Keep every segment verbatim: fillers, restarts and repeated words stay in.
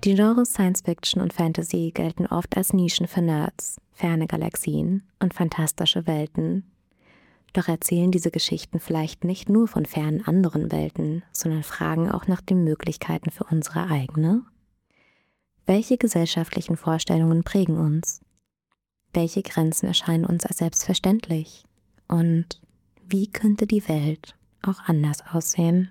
Die Genres Science Fiction und Fantasy gelten oft als Nischen für Nerds, ferne Galaxien und fantastische Welten. Doch erzählen diese Geschichten vielleicht nicht nur von fernen anderen Welten, sondern fragen auch nach den Möglichkeiten für unsere eigene? Welche gesellschaftlichen Vorstellungen prägen uns? Welche Grenzen erscheinen uns als selbstverständlich? Und wie könnte die Welt auch anders aussehen?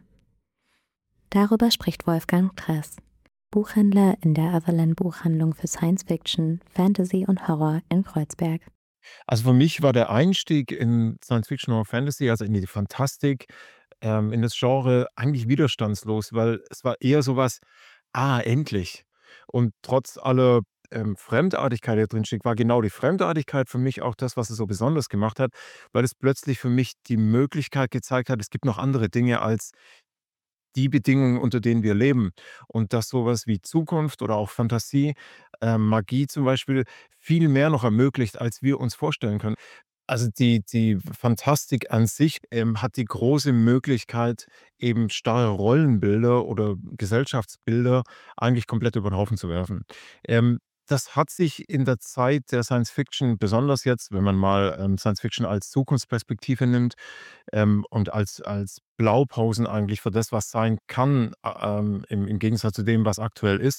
Darüber spricht Wolfgang Tress, Buchhändler in der Otherland Buchhandlung für Science Fiction, Fantasy und Horror in Kreuzberg. Also für mich war der Einstieg in Science Fiction oder Fantasy, also in die Fantastik, ähm, in das Genre eigentlich widerstandslos, weil es war eher sowas: „Ah, endlich!“ Und trotz aller, ähm, Fremdartigkeit, die da drin steckt, war genau die Fremdartigkeit für mich auch das, was es so besonders gemacht hat, weil es plötzlich für mich die Möglichkeit gezeigt hat, es gibt noch andere Dinge als die Bedingungen, unter denen wir leben. Und dass sowas wie Zukunft oder auch Fantasie, ähm, Magie zum Beispiel, viel mehr noch ermöglicht, als wir uns vorstellen können. Also die die Fantastik an sich, ähm, hat die große Möglichkeit, eben starre Rollenbilder oder Gesellschaftsbilder eigentlich komplett über den Haufen zu werfen. Ähm, das hat sich in der Zeit der Science Fiction, besonders jetzt, wenn man mal, ähm, Science Fiction als Zukunftsperspektive nimmt, ähm, und als als Blaupausen eigentlich für das, was sein kann, a ähm, im im Gegensatz zu dem, was aktuell ist,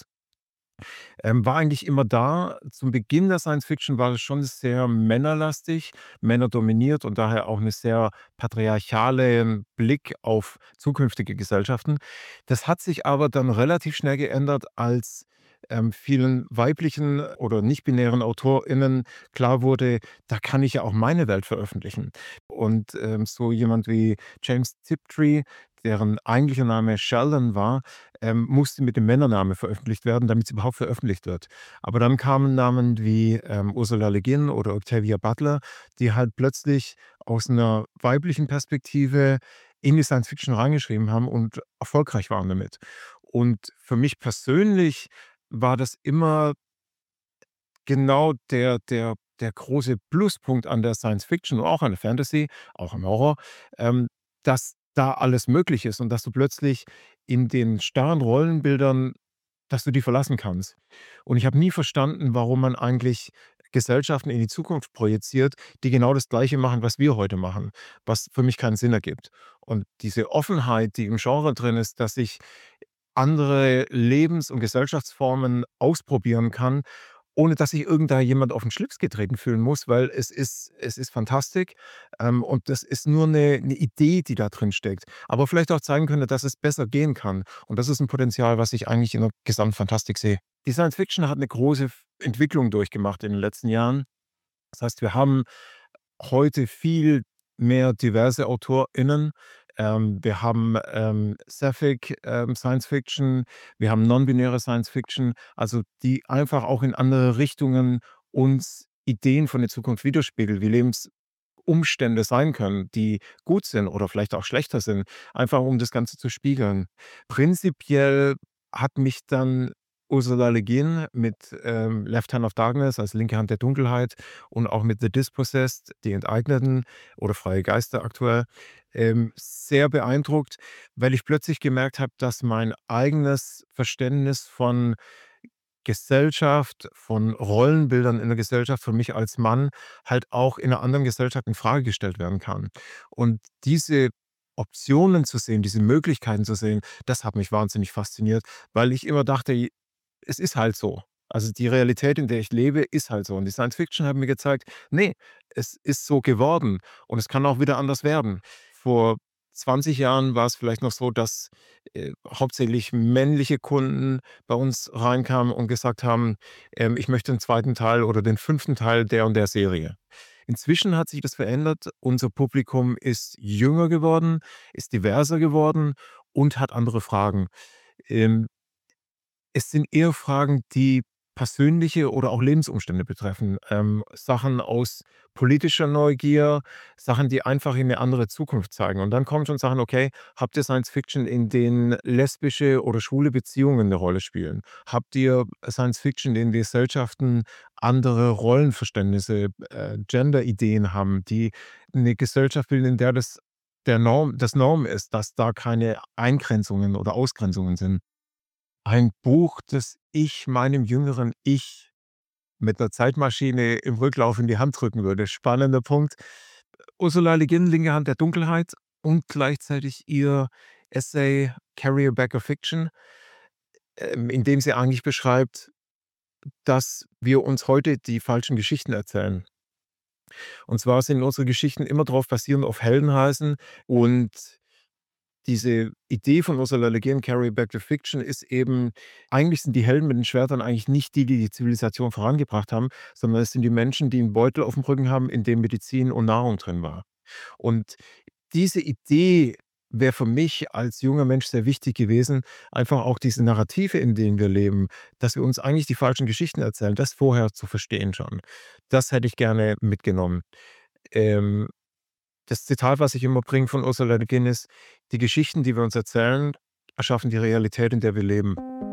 ähm, war eigentlich immer da. Zum Beginn der Science Fiction war es schon sehr männerlastig, männerdominiert und daher auch 'ne sehr patriarchalen Blick auf zukünftige Gesellschaften. Das hat sich aber dann relativ schnell geändert, als, ähm, vielen weiblichen oder nicht-binären AutorInnen klar wurde: „Da kann ich ja auch meine Welt veröffentlichen.“ Und, ähm, so jemand wie James Tiptree, deren eigentlicher Name Sheldon war, ähm, musste mit dem Männernamen veröffentlicht werden, damit's überhaupt veröffentlicht wird. Aber dann kamen Namen wie, ähm, Ursula Le Guin oder Octavia Butler, die halt plötzlich aus 'ner weiblichen Perspektive in die Science Fiction reingeschrieben haben und erfolgreich waren damit. Und für mich persönlich war das immer genau der der der große Pluspunkt an der Science Fiction und auch an der Fantasy, auch im Horror, ähm, dass da alles möglich ist und dass du plötzlich in den starren Rollenbildern dass du die verlassen kannst. Und ich habe nie verstanden, warum man eigentlich Gesellschaften in die Zukunft projiziert, die genau das Gleiche machen, was wir heute machen, was für mich keinen Sinn ergibt. Und diese Offenheit, die im Genre drin ist, dass ich andere Lebens und Gesellschaftsformen ausprobieren kann, ohne dass sich irgend da jemand auf 'n Schlips getreten fühlen muss, weil es ist es ist Fantastik, ähm, und das ist nur 'ne 'ne Idee, die da drin steckt, aber vielleicht auch zeigen könnte, dass es besser gehen kann. Und das ist 'n Potenzial, was ich eigentlich in der Gesamtfantastik sehe. Die Science Fiction hat 'ne große F Entwicklung durchgemacht in den letzten Jahren. Das heißt, wir haben heute viel mehr diverse AutorInnen. Ähm, wir haben, ähm, Sapphic, ähm, Science Fiction, wir haben non-binäre Science Fiction, also die einfach auch in andere Richtungen uns Ideen von der Zukunft widerspiegeln, wie Lebensumstände sein können, die gut sind oder vielleicht auch schlechter sind, einfach um das Ganze zu spiegeln. Prinzipiell hat mich dann Ursula Le Guin mit, ähm, Left Hand of Darkness, also „Linke Hand der Dunkelheit“ und auch mit „The Dispossessed“, „Die Enteigneten“ oder „Freie Geister“ aktuell, ähm, sehr beeindruckt, weil ich plötzlich gemerkt habe, dass mein eigenes Verständnis von Gesellschaft, von Rollenbildern in der Gesellschaft für mich als Mann halt auch in 'ner anderen Gesellschaft infrage gestellt werden kann. Und diese Optionen zu sehen, diese Möglichkeiten zu sehen, das hat mich wahnsinnig fasziniert, weil ich immer dachte: „J es ist halt so.“ Also die Realität, in der ich lebe, ist halt so. Und die Science Fiction hat mir gezeigt: „Ne, es ist so geworden und es kann auch wieder anders werden.“ Vor zwanzig Jahren war es vielleicht noch so, dass, äh, hauptsächlich männliche Kunden bei uns reinkamen und gesagt haben: „Ähm, ich möchte 'n zweiten Teil oder den fünften Teil der und der Serie.“ Inzwischen hat sich das verändert. Unser Publikum ist jünger geworden, ist diverser geworden und hat andere Fragen. Ähm es sind eher Fragen, die persönliche oder auch Lebensumstände betreffen, ähm, Sachen aus politischer Neugier, Sachen, die einfach in 'ne andere Zukunft zeigen. Und dann kommen schon Sachen: „Okay, habt ihr Science Fiction, in denen lesbische oder schwule Beziehungen 'ne Rolle spielen? Habt ihr Science Fiction, in denen Gesellschaften andere Rollenverständnisse, äh, Gender-Ideen haben, die 'ne Gesellschaft bilden, in der das der Norm das Norm ist, dass da keine Eingrenzungen oder Ausgrenzungen sind?“ Ein Buch, das ich meinem jüngeren Ich mit 'ner Zeitmaschine im Rücklauf in die Hand drücken würde. Spannender Punkt. Ursula Le Guin, „Linke Hand der Dunkelheit“ und gleichzeitig ihr Essay „Carry a Bag of Fiction“, ähm, in dem sie eigentlich beschreibt, dass wir uns heute die falschen Geschichten erzählen. Und zwar sind unsere Geschichten immer drauf basierend auf Heldenreisen und diese Idee von Ursula Le Guin, „Carry a Bag of Fiction“, ist eben eigentlich sind die Helden mit den Schwertern eigentlich nicht die, die die Zivilisation vorangebracht haben, sondern es sind die Menschen, die 'n Beutel aufm Rücken haben, in dem Medizin und Nahrung drin war. Und diese Idee wäre für mich als junger Mensch sehr wichtig gewesen, einfach auch diese Narrative, in denen wir leben, dass wir uns eigentlich die falschen Geschichten erzählen, das vorher zu verstehen schon. Das hätte ich gerne mitgenommen. Ähm, das Zitat, was ich immer bringe von Ursula Le Guin ist: „Die Geschichten, die wir uns erzählen, erschaffen die Realität, in der wir leben.“